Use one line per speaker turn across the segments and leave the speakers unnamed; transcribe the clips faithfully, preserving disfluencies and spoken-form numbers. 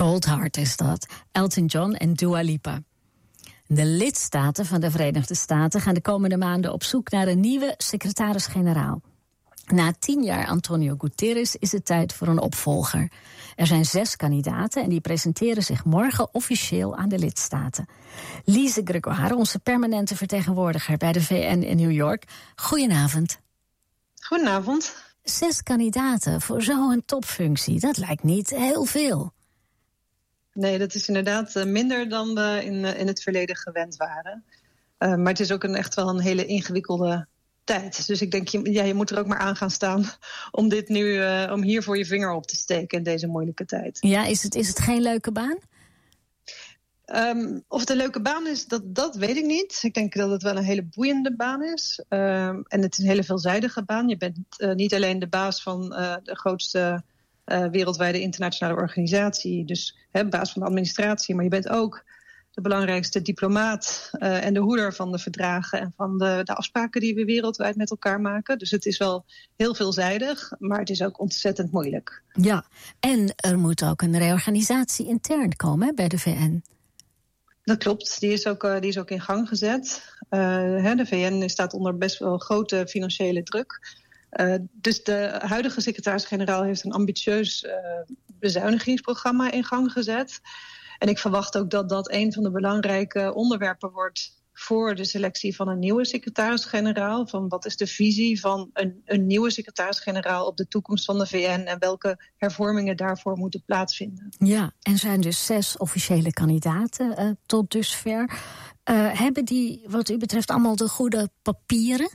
Cold Heart is dat. Elton John en Dua Lipa. De lidstaten van de Verenigde Staten gaan de komende maanden op zoek naar een nieuwe secretaris-generaal. Na tien jaar Antonio Guterres is het tijd voor een opvolger. Er zijn zes kandidaten en die presenteren zich morgen officieel aan de lidstaten. Lise Gregoire, onze permanente vertegenwoordiger bij de V N in New York. Goedenavond.
Goedenavond.
Zes kandidaten voor zo'n topfunctie, dat lijkt niet heel veel.
Nee, dat is inderdaad minder dan we in, in het verleden gewend waren. Uh, maar het is ook een, echt wel een hele ingewikkelde tijd. Dus ik denk, je, ja, je moet er ook maar aan gaan staan om dit nu, uh, om hier voor je vinger op te steken in deze moeilijke tijd.
Ja, is het, is het geen leuke baan?
Um, of het een leuke baan is, dat, dat weet ik niet. Ik denk dat het wel een hele boeiende baan is. Um, en het is een hele veelzijdige baan. Je bent uh, niet alleen de baas van uh, de grootste uh, wereldwijde internationale organisatie. Dus hè, baas van de administratie. Maar je bent ook de belangrijkste diplomaat uh, en de hoeder van de verdragen en van de, de afspraken die we wereldwijd met elkaar maken. Dus het is wel heel veelzijdig, maar het is ook ontzettend moeilijk.
Ja, en er moet ook een reorganisatie intern komen hè, bij de V N.
Dat klopt, die is ook, uh, die is ook in gang gezet. Uh, hè, de V N staat onder best wel grote financiële druk. Uh, dus de huidige secretaris-generaal heeft een ambitieus uh, bezuinigingsprogramma in gang gezet. En ik verwacht ook dat dat een van de belangrijke onderwerpen wordt voor de selectie van een nieuwe secretaris-generaal. Van wat is de visie van een, een nieuwe secretaris-generaal op de toekomst van de V N en welke hervormingen daarvoor moeten plaatsvinden.
Ja, en zijn dus zes officiële kandidaten uh, tot dusver. Uh, hebben die wat u betreft allemaal de goede papieren?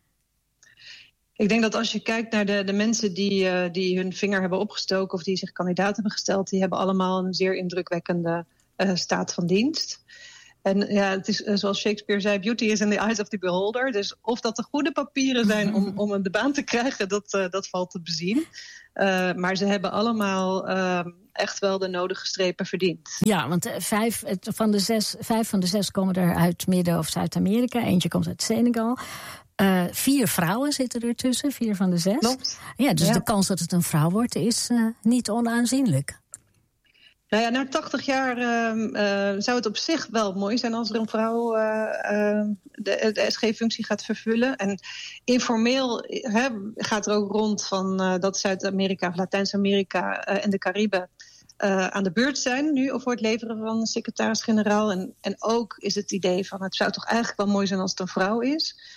Ik denk dat als je kijkt naar de, de mensen die, uh, die hun vinger hebben opgestoken of die zich kandidaat hebben gesteld, die hebben allemaal een zeer indrukwekkende uh, staat van dienst. En ja, het is uh, zoals Shakespeare zei, beauty is in the eyes of the beholder. Dus of dat de goede papieren zijn om, om de baan te krijgen, dat, uh, dat valt te bezien. Uh, maar ze hebben allemaal uh, echt wel de nodige strepen verdiend.
Ja, want uh, vijf, van de zes, vijf van de zes komen er uit Midden- of Zuid-Amerika. Eentje komt uit Senegal. Uh, vier vrouwen zitten er tussen, vier van de zes.
Klopt.
Ja, dus
ja.
de kans dat het een vrouw wordt is uh, niet onaanzienlijk.
Nou ja, na tachtig jaar uh, uh, zou het op zich wel mooi zijn als er een vrouw uh, uh, de, de S G-functie gaat vervullen. En informeel he, gaat er ook rond van uh, dat Zuid-Amerika of Latijns-Amerika uh, en de Cariben uh, aan de beurt zijn nu voor het leveren van een secretaris-generaal. En, en ook is het idee van het zou toch eigenlijk wel mooi zijn als het een vrouw is.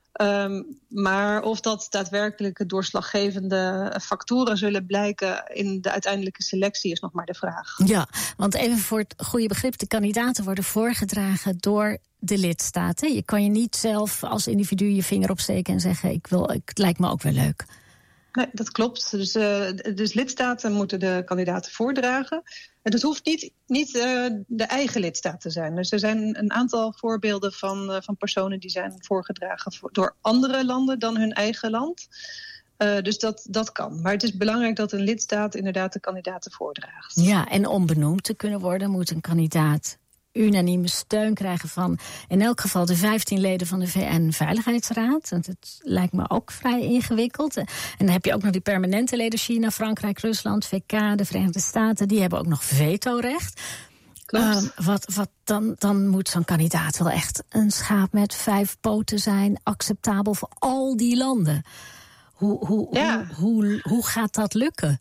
Um, maar of dat daadwerkelijk doorslaggevende factoren zullen blijken in de uiteindelijke selectie is nog maar de vraag.
Ja, want even voor het goede begrip, de kandidaten worden voorgedragen door de lidstaten. Je kan je niet zelf als individu je vinger opsteken en zeggen ik wil, het lijkt me ook wel leuk.
Nee, dat klopt. Dus, uh, dus lidstaten moeten de kandidaten voordragen. En het hoeft niet, niet uh, de eigen lidstaat te zijn. Dus er zijn een aantal voorbeelden van, uh, van personen die zijn voorgedragen voor, door andere landen dan hun eigen land. Uh, dus dat, dat kan. Maar het is belangrijk dat een lidstaat inderdaad de kandidaten voordraagt.
Ja, en om benoemd te kunnen worden moet een kandidaat unanieme steun krijgen van in elk geval de vijftien leden van de V N-veiligheidsraad. Want het lijkt me ook vrij ingewikkeld. En dan heb je ook nog die permanente leden China, Frankrijk, Rusland, V K, de Verenigde Staten. Die hebben ook nog vetorecht. Uh, wat, wat dan, dan moet zo'n kandidaat wel echt een schaap met vijf poten zijn, acceptabel voor al die landen. Hoe, hoe,
ja.
hoe, hoe, hoe gaat dat lukken?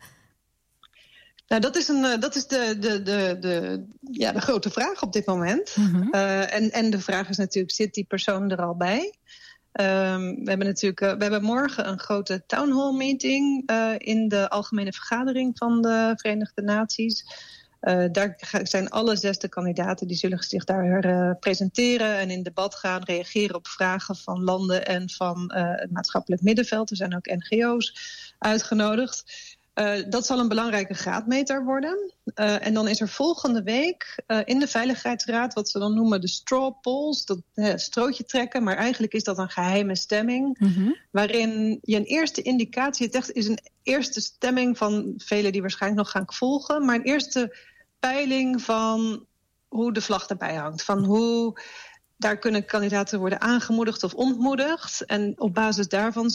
Nou, dat is, een, dat is de, de, de, de, ja, de grote vraag op dit moment.
Mm-hmm.
Uh, en, en de vraag is natuurlijk, zit die persoon er al bij? Um, we hebben natuurlijk, uh, we hebben morgen een grote town hall meeting uh, in de algemene vergadering van de Verenigde Naties. Uh, daar zijn alle zes de kandidaten, die zullen zich daar uh, presenteren en in debat gaan, reageren op vragen van landen en van uh, het maatschappelijk middenveld. Er zijn ook N G O's uitgenodigd. Uh, dat zal een belangrijke graadmeter worden. Uh, en dan is er volgende week uh, in de Veiligheidsraad wat ze dan noemen de straw polls, dat uh, strootje trekken, maar eigenlijk is dat een geheime stemming,
Mm-hmm.
waarin je een eerste indicatie, het echt is een eerste stemming van velen die waarschijnlijk nog gaan volgen, maar een eerste peiling van hoe de vlag erbij hangt, van hoe daar kunnen kandidaten worden aangemoedigd of ontmoedigd. En op basis daarvan zal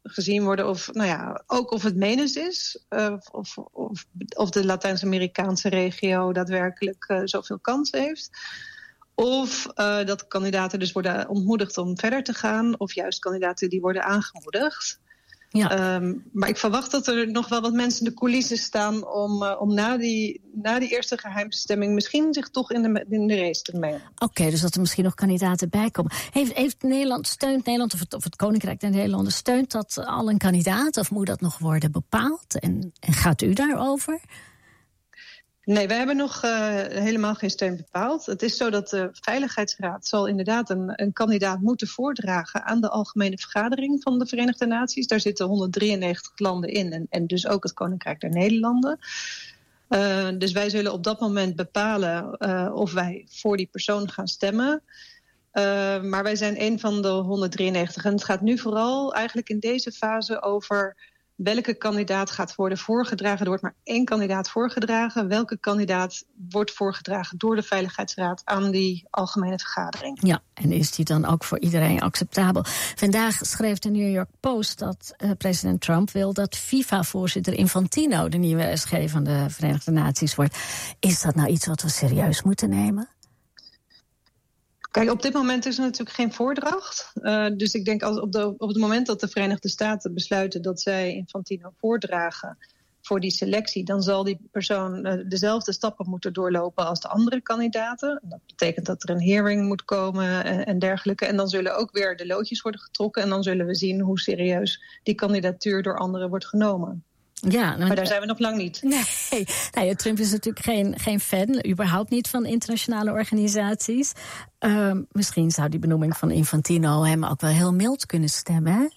gezien worden of, nou ja, ook of het menens is. Uh, of, of, of de Latijns-Amerikaanse regio daadwerkelijk uh, zoveel kans heeft. Of uh, dat kandidaten dus worden ontmoedigd om verder te gaan. Of juist kandidaten die worden aangemoedigd. Ja. Um, maar ik verwacht dat er nog wel wat mensen in de coulissen staan om, uh, om na, die, na die eerste geheimstemming misschien zich toch in de, in de race te mengen.
Oké, okay, dus dat er misschien nog kandidaten bij komen. Heeft, heeft Nederland, steunt Nederland of het, of het Koninkrijk der Nederlanden, steunt dat al een kandidaat of moet dat nog worden bepaald? En, en gaat u daarover?
Nee, we hebben nog uh, helemaal geen steun bepaald. Het is zo dat de Veiligheidsraad zal inderdaad een, een kandidaat moeten voordragen aan de Algemene Vergadering van de Verenigde Naties. Daar zitten honderddrieënnegentig landen in en, en dus ook het Koninkrijk der Nederlanden. Uh, dus wij zullen op dat moment bepalen uh, of wij voor die persoon gaan stemmen. Uh, maar wij zijn een van de honderddrieënnegentig. En het gaat nu vooral eigenlijk in deze fase over welke kandidaat gaat worden voorgedragen. Er wordt maar één kandidaat voorgedragen. Welke kandidaat wordt voorgedragen door de Veiligheidsraad aan die algemene vergadering?
Ja, en is die dan ook voor iedereen acceptabel? Vandaag schreef de New York Post dat uh, president Trump wil dat FIFA-voorzitter Infantino de nieuwe S G van de Verenigde Naties wordt. Is dat nou iets wat we serieus moeten nemen?
Kijk, op dit moment is er natuurlijk geen voordracht. Uh, dus ik denk als op, de, op het moment dat de Verenigde Staten besluiten dat zij Infantino voordragen voor die selectie, dan zal die persoon uh, dezelfde stappen moeten doorlopen als de andere kandidaten. Dat betekent dat er een hearing moet komen en, en dergelijke. En dan zullen ook weer de loodjes worden getrokken en dan zullen we zien hoe serieus die kandidatuur door anderen wordt genomen. Ja, nou, maar daar zijn we nog lang niet.
Nee, nou, Trump is natuurlijk geen, geen fan, überhaupt niet van internationale organisaties. Uh, misschien zou die benoeming van Infantino hem ook wel heel mild kunnen stemmen, hè?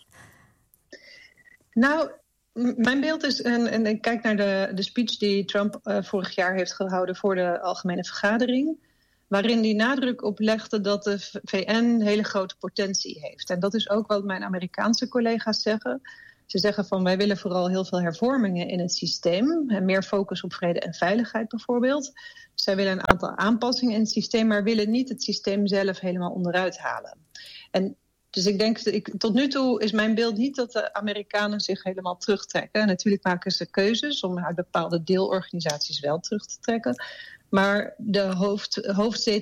Nou, m- mijn beeld is, en, en ik kijk naar de, de speech die Trump uh, vorig jaar heeft gehouden voor de Algemene Vergadering, waarin hij nadruk op legde dat de V N hele grote potentie heeft. En dat is ook wat mijn Amerikaanse collega's zeggen. Ze zeggen van wij willen vooral heel veel hervormingen in het systeem. En meer focus op vrede en veiligheid bijvoorbeeld. Zij willen een aantal aanpassingen in het systeem, maar willen niet het systeem zelf helemaal onderuit halen. En dus ik denk, ik, tot nu toe is mijn beeld niet dat de Amerikanen zich helemaal terugtrekken. En natuurlijk maken ze keuzes om uit bepaalde deelorganisaties wel terug te trekken. Maar de hoofd,